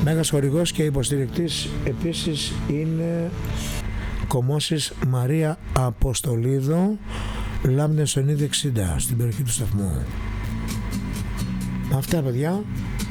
Μέγας χορηγός και υποστηρικτής επίσης είναι Κομμώσης Μαρία Αποστολίδο, Λάμνες Σονίδη 60, στην περιοχή του σταθμού. Αυτά παιδιά,